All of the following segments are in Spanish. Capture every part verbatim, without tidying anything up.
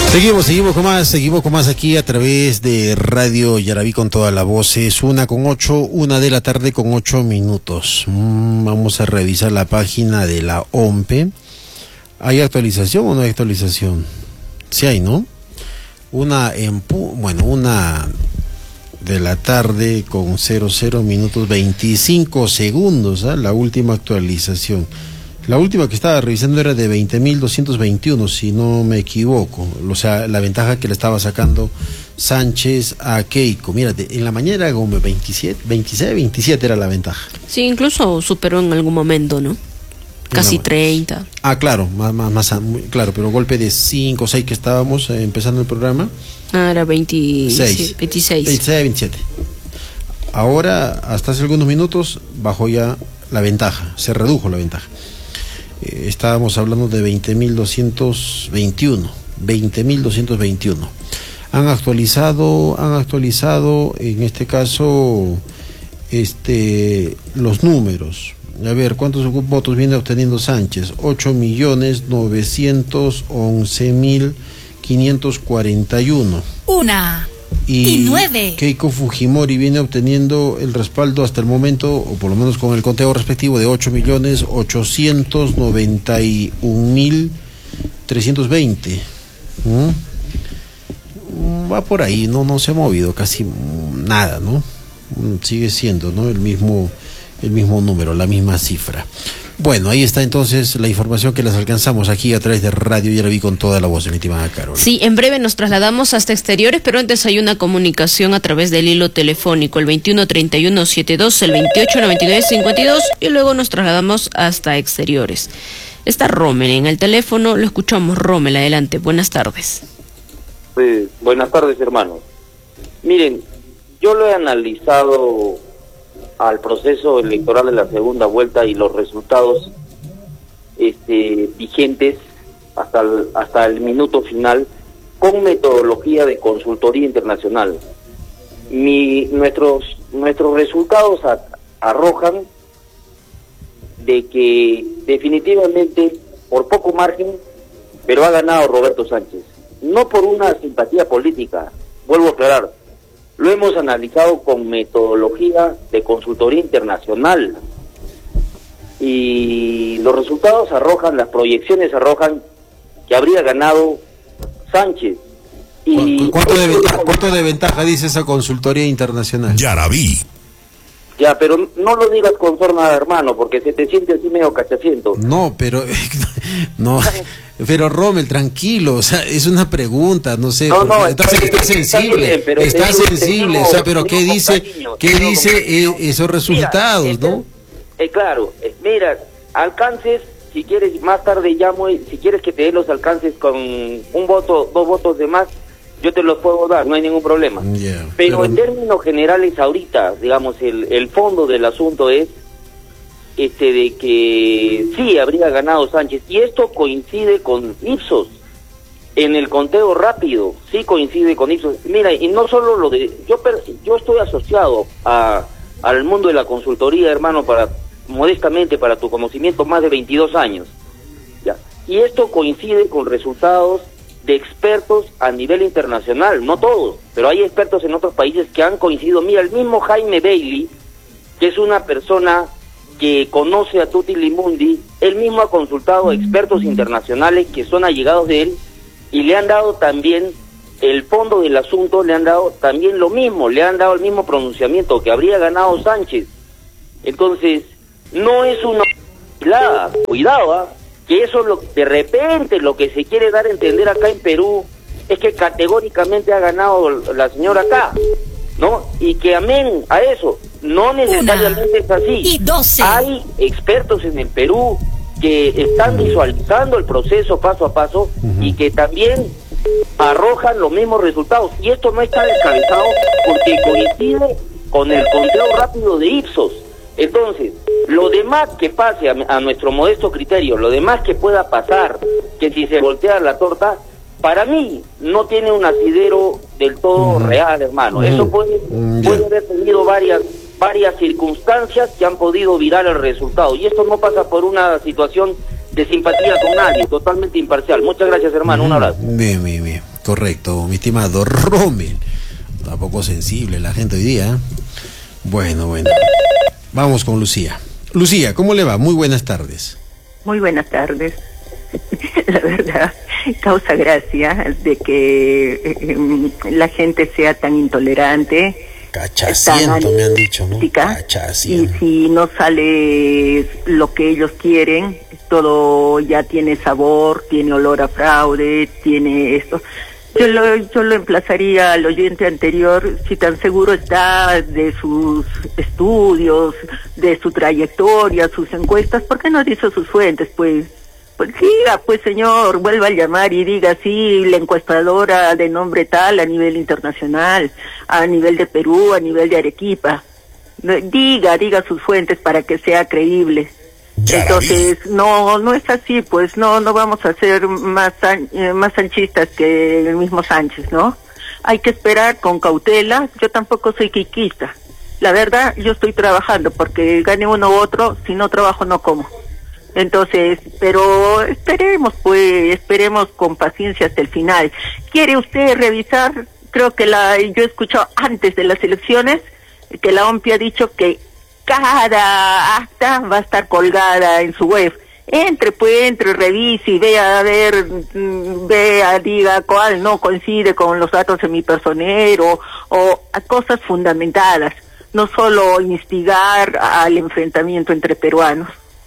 Seguimos, seguimos con más, seguimos con más aquí a través de Radio Yaraví con toda la voz. Es una con ocho, una de la tarde con ocho minutos. Mm, vamos a revisar la página de la O M P E. ¿Hay actualización o no hay actualización? Sí hay, ¿no? Una en, bueno, una de la tarde con cero cero minutos veinticinco segundos, ¿eh? La última actualización. La última que estaba revisando era de veinte mil doscientos veintiuno, si no me equivoco. O sea, la ventaja que le estaba sacando Sánchez a Keiko. Mírate, en la mañana era como veintisiete, veintiséis, veintisiete era la ventaja. Sí, incluso superó en algún momento, ¿no? Casi no, treinta. Ah, claro, más, más, más, claro, pero golpe de cinco o seis que estábamos eh, empezando el programa. Ah, era veintiséis. veintiséis, veintisiete. Ahora, hasta hace algunos minutos, bajó ya la ventaja, se redujo la ventaja. Eh, estábamos hablando de veinte mil doscientos veintiuno. veinte mil doscientos veintiuno. Han actualizado, han actualizado, en este caso, este, los números. A ver, ¿cuántos votos viene obteniendo Sánchez? ocho millones novecientos once mil quinientos cuarenta y uno. Una. Y, y nueve. Keiko Fujimori viene obteniendo el respaldo hasta el momento, o por lo menos con el conteo respectivo, de ocho millones ochocientos noventa y un mil trescientos veinte. ¿Mm? Va por ahí, no, no se ha movido casi nada, ¿no? Sigue siendo, ¿no? El mismo... el mismo número, la misma cifra. Bueno, ahí está entonces la información que les alcanzamos aquí a través de Radio Yaraví con toda la voz, mi estimada Carol. Sí, en breve nos trasladamos hasta exteriores, pero antes hay una comunicación a través del hilo telefónico, el veintiuno treinta y uno setenta y dos, el veintiocho noventa y nueve cincuenta y dos, y luego nos trasladamos hasta exteriores. Está Rommel en el teléfono, lo escuchamos. Rommel, adelante, buenas tardes. Pues, buenas tardes, hermanos. Miren, yo lo he analizado al proceso electoral de la segunda vuelta y los resultados este, vigentes hasta el, hasta el minuto final con metodología de consultoría internacional. Mi, nuestros, nuestros resultados a, arrojan de que definitivamente por poco margen, pero ha ganado Roberto Sánchez. No por una simpatía política, vuelvo a aclarar. Lo hemos analizado con metodología de consultoría internacional y los resultados arrojan, las proyecciones arrojan que habría ganado Sánchez. Y ¿Cuánto de ventaja, cuánto de ventaja dice esa consultoría internacional? Yaraví. Ya, pero no lo digas con forma, hermano, porque se te siente así medio cachaciento. No, pero... no... Pero Rommel, tranquilo, o sea, es una pregunta, no sé, no, no, está, está, está sensible, está, bien, está tenemos, sensible, tenemos, o sea, pero ¿qué dice, cariño, qué dice eh, esos resultados, mira, no? Eh, claro, eh, mira, alcances, si quieres, más tarde llamo, si quieres que te dé los alcances con un voto, dos votos de más, yo te los puedo dar, no hay ningún problema. Yeah, pero, pero en términos generales ahorita, digamos, el, el fondo del asunto es este de que sí habría ganado Sánchez, y esto coincide con Ipsos en el conteo rápido, sí coincide con Ipsos. Mira, y no solo lo de yo yo estoy asociado a al mundo de la consultoría, hermano, para modestamente para tu conocimiento, más de veintidós años. Ya. Y esto coincide con resultados de expertos a nivel internacional, no todos, pero hay expertos en otros países que han coincidido. Mira, el mismo Jaime Bailey, que es una persona que conoce a Tutti Limundi, él mismo ha consultado a expertos internacionales que son allegados de él y le han dado también el fondo del asunto, le han dado también lo mismo, le han dado el mismo pronunciamiento, que habría ganado Sánchez. Entonces, no es una... Cuidado, ¿eh? Que eso lo, de repente lo que se quiere dar a entender acá en Perú es que categóricamente ha ganado la señora acá, ¿no? Y que amén a eso, no necesariamente es así. Y doce. Hay expertos en el Perú que están visualizando el proceso paso a paso uh-huh. y que también arrojan los mismos resultados. Y esto no está descabezado porque coincide con el conteo rápido de Ipsos. Entonces, lo demás que pase a, a nuestro modesto criterio, lo demás que pueda pasar, que si se voltea la torta, para mí no tiene un asidero del todo uh-huh. real, hermano. Uh-huh. Eso puede, uh-huh. puede haber tenido varias varias circunstancias que han podido virar el resultado. Y esto no pasa por una situación de simpatía con nadie, totalmente imparcial. Muchas gracias, hermano. Uh-huh. Un abrazo. Bien, bien, bien. Correcto, mi estimado Rommel. Tampoco sensible la gente hoy día. Bueno, bueno. Vamos con Lucía. Lucía, ¿cómo le va? Muy buenas tardes. Muy buenas tardes. La verdad, causa gracia de que eh, la gente sea tan intolerante. Cachaciento, me han dicho, ¿no? Cachaciento. Y si no sale lo que ellos quieren, todo ya tiene sabor, tiene olor a fraude, tiene esto. Yo lo, yo lo emplazaría al oyente anterior, si tan seguro está de sus estudios, de su trayectoria, sus encuestas, ¿por qué no dice sus fuentes? Pues, pues diga, pues señor, vuelva a llamar y diga, sí, la encuestadora de nombre tal a nivel internacional, a nivel de Perú, a nivel de Arequipa. Diga, diga sus fuentes para que sea creíble. Entonces, no, no es así, pues no, no vamos a ser más, eh, más sanchistas que el mismo Sánchez, ¿no? Hay que esperar con cautela. Yo tampoco soy quiquista. La verdad, yo estoy trabajando porque gane uno u otro, si no trabajo no como. Entonces, pero esperemos, pues, esperemos con paciencia hasta el final. ¿Quiere usted revisar? Creo que la, yo he escuchado antes de las elecciones que la O M P I ha dicho que cada acta va a estar colgada en su web. Entre, pues, entre, revise y vea, a ver, vea, diga cuál no coincide con los datos de mi personero, o a cosas fundamentadas, no solo instigar al enfrentamiento entre peruanos.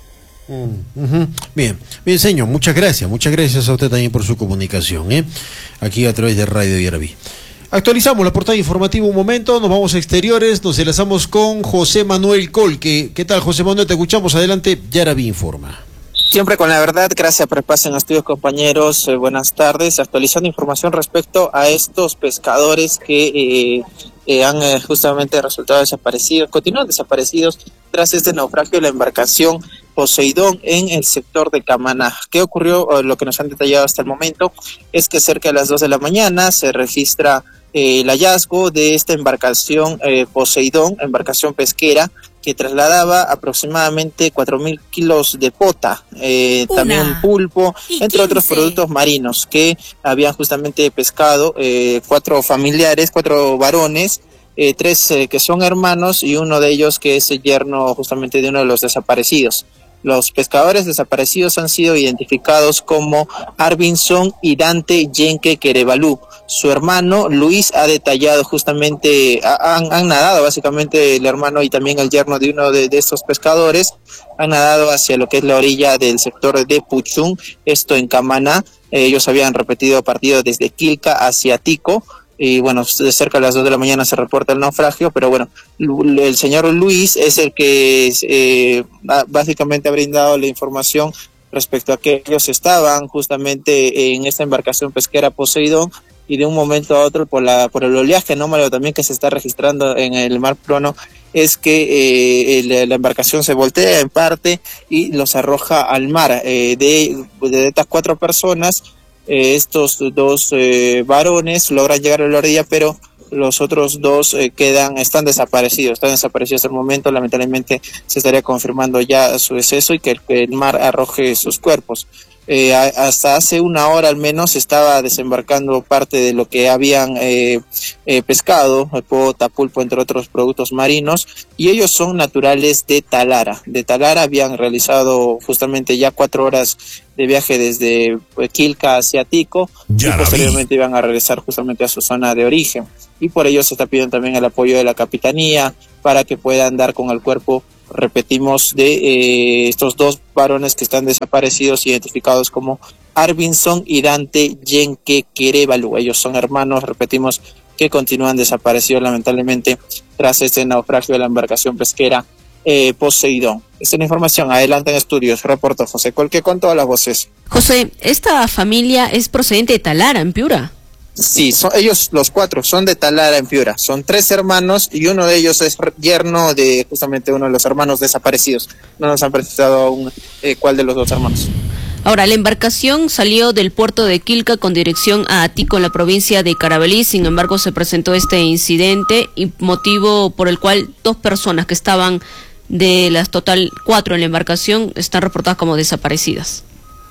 Mm, uh-huh. Bien, bien, señor, muchas gracias, muchas gracias a usted también por su comunicación, ¿eh? Aquí a través de Radio Yaraví. Actualizamos la portada informativa un momento, nos vamos a exteriores, nos enlazamos con José Manuel Colque. ¿Qué tal, José Manuel? Te escuchamos, adelante, Yaraví informa. Siempre con la verdad, gracias por el pase en los estudios, compañeros, eh, buenas tardes. Actualizando información respecto a estos pescadores que eh, eh, han eh, justamente resultado desaparecidos, continúan desaparecidos tras este naufragio de la embarcación Poseidón en el sector de Camaná. ¿Qué ocurrió? Eh, lo que nos han detallado hasta el momento es que cerca de las dos de la mañana se registra eh, el hallazgo de esta embarcación eh, Poseidón, embarcación pesquera, que trasladaba aproximadamente cuatro mil kilos de pota, eh, también pulpo, entre otros productos marinos que habían justamente pescado eh, cuatro familiares, cuatro varones, eh, tres eh, que son hermanos y uno de ellos que es el yerno justamente de uno de los desaparecidos. Los pescadores desaparecidos han sido identificados como Arvinson y Dante Yenke Kerebalú. Su hermano Luis ha detallado justamente, han, han nadado básicamente el hermano y también el yerno de uno de, de estos pescadores, han nadado hacia lo que es la orilla del sector de Puchún, esto en Camaná. Ellos habían repetido partido desde Quilca hacia Tico. Y bueno, de cerca de las dos de la mañana se reporta el naufragio, pero bueno, el señor Luis es el que eh, básicamente ha brindado la información respecto a que ellos estaban justamente en esta embarcación pesquera Poseidón, y de un momento a otro por la por el oleaje anómalo también que se está registrando en el mar Prono, es que eh, la, la embarcación se voltea en parte y los arroja al mar. Eh, de, de estas cuatro personas, Eh, estos dos eh, varones logran llegar a la orilla, pero los otros dos eh, quedan, están desaparecidos, están desaparecidos hasta el momento. Lamentablemente se estaría confirmando ya su deceso y que el, que el mar arroje sus cuerpos. Eh, a, hasta hace una hora al menos estaba desembarcando parte de lo que habían eh, eh, pescado, pota, pulpo, entre otros productos marinos, y ellos son naturales de Talara. De Talara habían realizado justamente ya cuatro horas de viaje desde pues, Quilca hacia Tico, ya y posteriormente vi. iban a regresar justamente a su zona de origen, y por ello se está pidiendo también el apoyo de la Capitanía para que puedan dar con el cuerpo, repetimos, de eh, estos dos varones que están desaparecidos, identificados como Arvinson y Dante Yenke Kerebalú. Ellos son hermanos, repetimos, que continúan desaparecidos lamentablemente tras este naufragio de la embarcación pesquera eh, Poseidón. Esta es la información. Adelante en estudios, reportó José Colque con todas las voces. José, esta familia es procedente de Talara, en Piura. Sí, son, ellos los cuatro son de Talara en Piura, son tres hermanos y uno de ellos es yerno de justamente uno de los hermanos desaparecidos. No nos han precisado aún eh, cuál de los dos hermanos. Ahora, la embarcación salió del puerto de Quilca con dirección a Atico, en la provincia de Carabalí. Sin embargo, se presentó este incidente, y motivo por el cual dos personas que estaban de las total cuatro en la embarcación están reportadas como desaparecidas.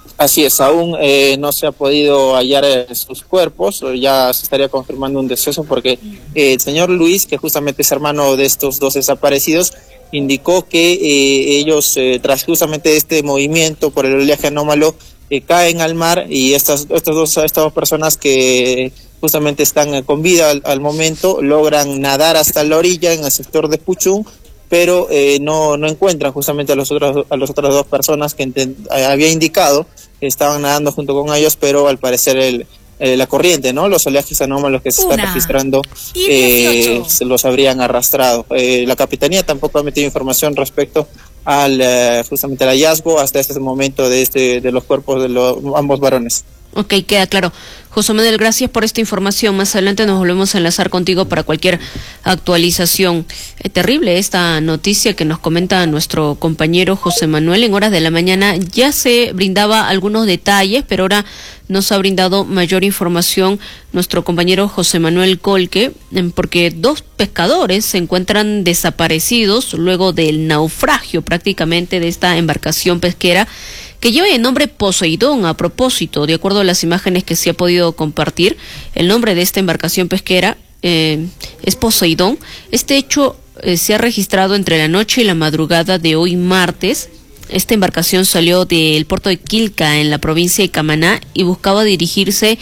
Así es, aún eh, no se ha podido hallar eh, sus cuerpos, ya se estaría confirmando un deceso porque eh, el señor Luis, que justamente es hermano de estos dos desaparecidos, indicó que eh, ellos, eh, tras justamente este movimiento por el oleaje anómalo, eh, caen al mar y estas, estas, dos, estas dos personas que justamente están eh, con vida al, al momento logran nadar hasta la orilla en el sector de Puchún, pero eh, no, no encuentran justamente a los otros a las otras dos personas que enten, había indicado que estaban nadando junto con ellos, pero al parecer el, eh, la corriente, ¿no? Los oleajes anómalos que se Una, están registrando eh, se los habrían arrastrado. Eh, la Capitanía tampoco ha metido información respecto al eh, justamente al hallazgo hasta este momento de este de los cuerpos de los ambos varones. Ok, queda claro. José Manuel, gracias por esta información. Más adelante nos volvemos a enlazar contigo para cualquier actualización. Eh, terrible esta noticia que nos comenta nuestro compañero José Manuel. En horas de la mañana ya se brindaba algunos detalles, pero ahora nos ha brindado mayor información nuestro compañero José Manuel Colque, porque dos pescadores se encuentran desaparecidos luego del naufragio prácticamente de esta embarcación pesquera que lleva el nombre Poseidón. A propósito, de acuerdo a las imágenes que se ha podido compartir, el nombre de esta embarcación pesquera eh, es Poseidón. Este hecho eh, se ha registrado entre la noche y la madrugada de hoy martes. Esta embarcación salió del puerto de Quilca, en la provincia de Camaná, y buscaba dirigirse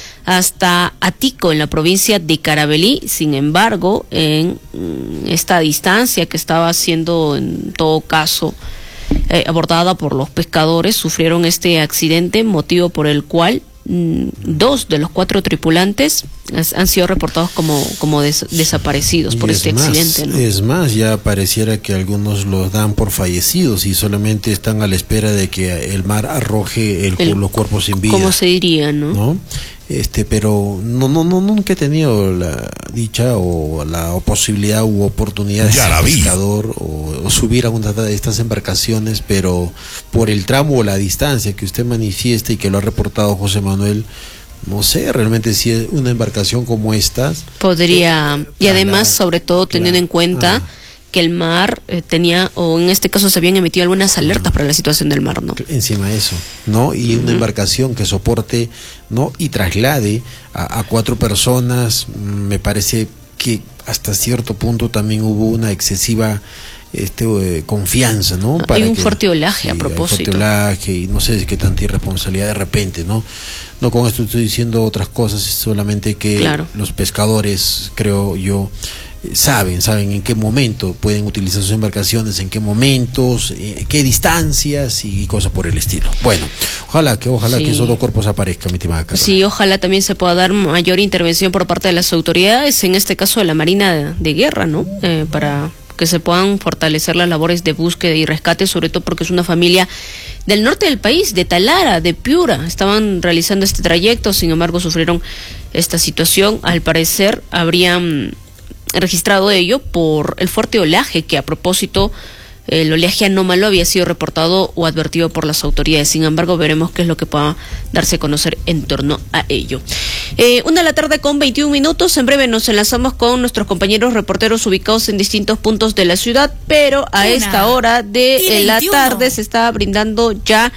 hasta Atico, en la provincia de Carabalí. Sin embargo, en esta distancia que estaba siendo en todo caso Eh, abordada por los pescadores, sufrieron este accidente, motivo por el cual mm, dos de los cuatro tripulantes has, han sido reportados como, como des, desaparecidos por este más, accidente, ¿no? Es más, ya pareciera que algunos los dan por fallecidos y solamente están a la espera de que el mar arroje el, el, los cuerpos sin vida. ¿Cómo se diría, no? ¿No? Este, pero no, no, no, nunca he tenido la dicha o la o posibilidad u oportunidad de ser pescador o, o subir a una de estas embarcaciones, pero por el tramo o la distancia que usted manifiesta y que lo ha reportado José Manuel, no sé realmente si es una embarcación como estas podría, eh, y además la, sobre todo teniendo la, en cuenta ah, que el mar eh, tenía, o en este caso se habían emitido algunas alertas para la situación del mar, ¿no? Encima de eso, ¿no? Y uh-huh. una embarcación que soporte, ¿no? Y traslade a, a cuatro personas, me parece que hasta cierto punto también hubo una excesiva este eh, confianza, ¿no? Para hay un que, fuerte olaje, sí, a propósito. Fuerte olaje y no sé qué tanta irresponsabilidad de repente, ¿no? No con esto estoy diciendo otras cosas, solamente que claro. Los pescadores, creo yo, saben, saben en qué momento pueden utilizar sus embarcaciones, en qué momentos, eh, qué distancias y cosas por el estilo. Bueno, ojalá que ojalá sí. que esos dos cuerpos aparezcan, mi estimada Carla. Sí, ojalá también se pueda dar mayor intervención por parte de las autoridades, en este caso de la Marina de, de Guerra, ¿no? Eh, para que se puedan fortalecer las labores de búsqueda y rescate, sobre todo porque es una familia del norte del país, de Talara, de Piura. Estaban realizando este trayecto, sin embargo sufrieron esta situación. Al parecer habrían registrado ello por el fuerte oleaje, que a propósito el oleaje anómalo había sido reportado o advertido por las autoridades. Sin embargo, veremos qué es lo que pueda darse a conocer en torno a ello. Eh, una de la tarde con veintiún minutos. En breve nos enlazamos con nuestros compañeros reporteros ubicados en distintos puntos de la ciudad, pero a Una esta hora de la tarde se está brindando ya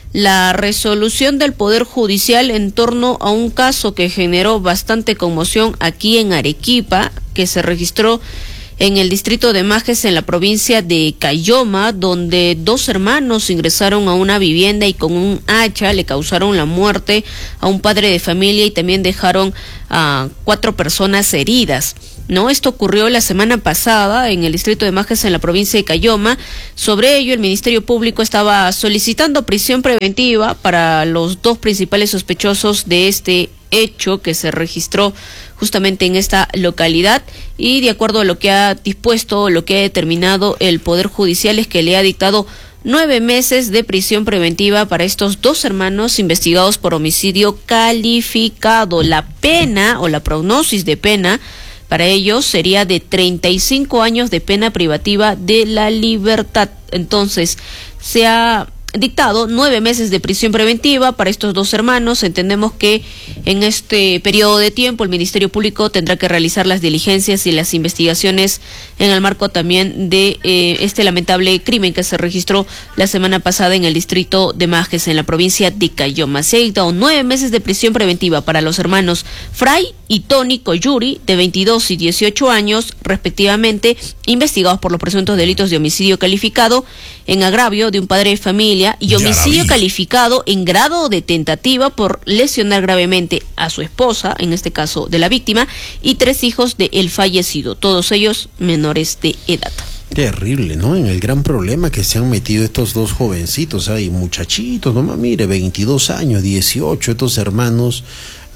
la resolución del Poder Judicial en torno a un caso que generó bastante conmoción aquí en Arequipa, que se registró en el distrito de Majes, en la provincia de Cayoma, donde dos hermanos ingresaron a una vivienda y con un hacha le causaron la muerte a un padre de familia y también dejaron a cuatro personas heridas. No, esto ocurrió la semana pasada en el distrito de Majes, en la provincia de Cayoma. Sobre ello, el Ministerio Público estaba solicitando prisión preventiva para los dos principales sospechosos de este hecho que se registró justamente en esta localidad, y de acuerdo a lo que ha dispuesto, lo que ha determinado el Poder Judicial es que le ha dictado nueve meses de prisión preventiva para estos dos hermanos investigados por homicidio calificado. La pena o la prognosis de pena para ellos sería de treinta y cinco años de pena privativa de la libertad. Entonces, se ha dictado nueve meses de prisión preventiva para estos dos hermanos. Entendemos que en este periodo de tiempo el Ministerio Público tendrá que realizar las diligencias y las investigaciones en el marco también de eh, este lamentable crimen que se registró la semana pasada en el distrito de Majes, en la provincia de Cayoma. Se ha dictado nueve meses de prisión preventiva para los hermanos Fray y Tony Coyuri, de veintidós y dieciocho años, respectivamente, investigados por los presuntos delitos de homicidio calificado en agravio de un padre de familia y homicidio calificado en grado de tentativa por lesionar gravemente a su esposa, en este caso de la víctima, y tres hijos de el fallecido, todos ellos menores de edad. Terrible, ¿no? En el gran problema que se han metido estos dos jovencitos, hay muchachitos, nomás mire, veintidós años, dieciocho, estos hermanos, uh,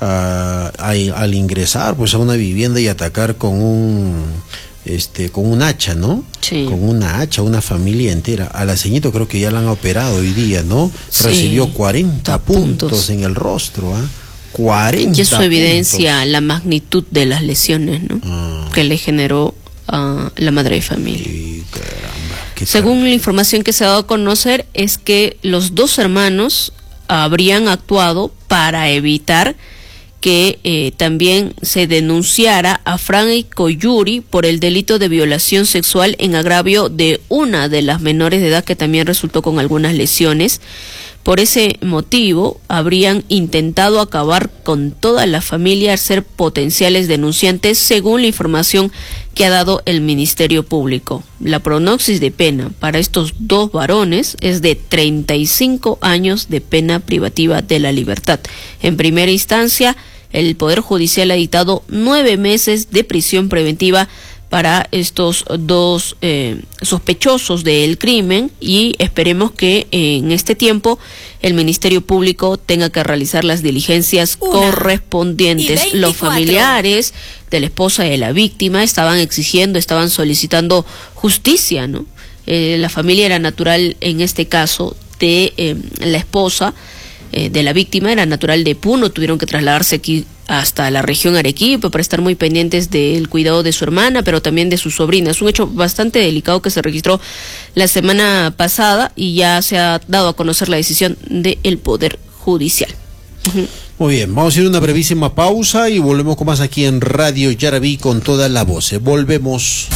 al, al ingresar pues a una vivienda y atacar con un... Este, con un hacha, ¿no? Sí. Con una hacha, una familia entera. A la ceñito creo que ya la han operado hoy día, ¿no? Sí. Recibió cuarenta puntos. puntos en el rostro, ¿ah? ¿eh? cuarenta Y eso puntos. evidencia la magnitud de las lesiones, ¿no? Ah. Que le generó a la madre de familia. Sí, caramba. Qué Según terrible. la información que se ha dado a conocer, es que los dos hermanos habrían actuado para evitar que eh, también se denunciara a Fray Coyuri por el delito de violación sexual en agravio de una de las menores de edad, que también resultó con algunas lesiones. Por ese motivo, habrían intentado acabar con toda la familia al ser potenciales denunciantes, según la información que ha dado el Ministerio Público. La pronoxis de pena para estos dos varones es de treinta y cinco años de pena privativa de la libertad. En primera instancia, el Poder Judicial ha dictado nueve meses de prisión preventiva para estos dos eh, sospechosos del crimen, y esperemos que eh, en este tiempo el Ministerio Público tenga que realizar las diligencias Una correspondientes. Los familiares de la esposa de la víctima estaban exigiendo, estaban solicitando justicia, ¿no? Eh, la familia era natural, en este caso, de eh, la esposa eh, de la víctima, era natural de Puno, tuvieron que trasladarse aquí hasta la región Arequipa para estar muy pendientes del cuidado de su hermana, pero también de su sobrina. Es un hecho bastante delicado que se registró la semana pasada y ya se ha dado a conocer la decisión del Poder Judicial. Uh-huh. Muy bien, vamos a ir a una brevísima pausa y volvemos con más aquí en Radio Yaraví con toda la voz. Volvemos.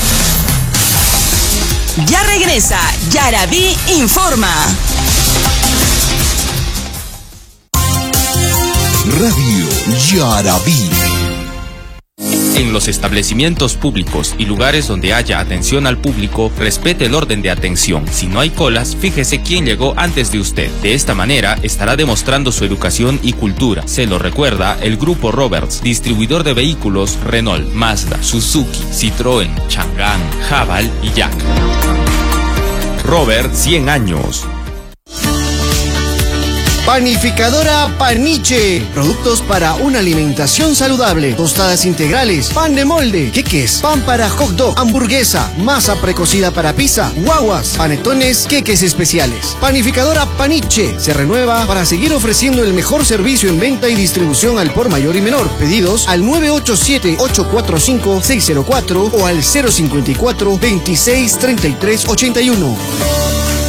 Ya regresa Yaraví Informa. Radio Yaraví. En los establecimientos públicos y lugares donde haya atención al público, respete el orden de atención. Si no hay colas, fíjese quién llegó antes de usted. De esta manera, estará demostrando su educación y cultura. Se lo recuerda el Grupo Roberts, distribuidor de vehículos Renault, Mazda, Suzuki, Citroën, Chang'an, Haval y Jack. Robert, cien años. Panificadora Paniche. Productos para una alimentación saludable. Tostadas integrales, pan de molde, queques, pan para hot dog, hamburguesa, masa precocida para pizza, guaguas, panetones, queques especiales. Panificadora Paniche se renueva para seguir ofreciendo el mejor servicio en venta y distribución al por mayor y menor. Pedidos al nueve ocho siete, ocho cuatro cinco, seis cero cuatro o al cero cinco cuatro, veintiséis, treinta y tres, ochenta y uno.